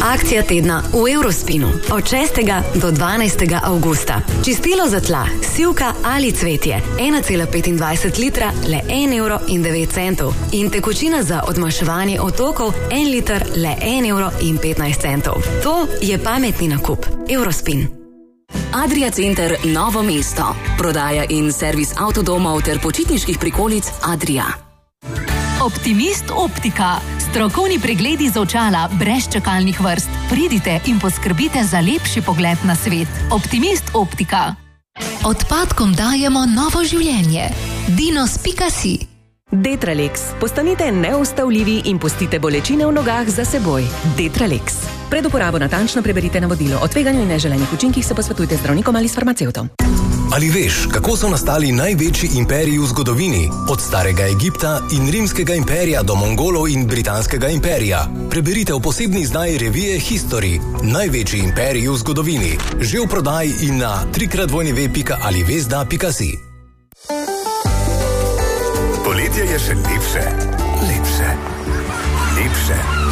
Akcija tedna v Eurospinu od 6. do 12. avgusta. Čistilo za tla, sivka ali cvetje 1,25 litra le 1,09 €. In tekočina za odmaševanje otokov 1 liter le 1,15 €. To je pametni nakup. Eurospin. Adria Center Novo mesto. Prodaja in servis avtodomov ter počitniških prikolic Adria. Optimist Optika. Strokovni pregledi z očala brez čakalnih vrst. Pridite in poskrbite za lepši pogled na svet. Optimist Optika. Odpadkom dajemo novo življenje. Dinos.si. Detralex. Postanite neustavljivi in pustite bolečine v nogah za seboj. Detralex. Pred uporabo natančno preberite navodilo. O tveganju in neželenih učinkih se posvetujte z zdravnikom ali s farmacevtom. Ali veš, kako so nastali največji imperiji v zgodovini? Od starega Egipta in rimskega imperija do Mongolov in britanskega imperija. Preberite v posebni izdaji revije History. Največji imperiji v zgodovini. Že v prodaji in na www.alivesda.si. Poletje je še lepše. Lepše. Lepše.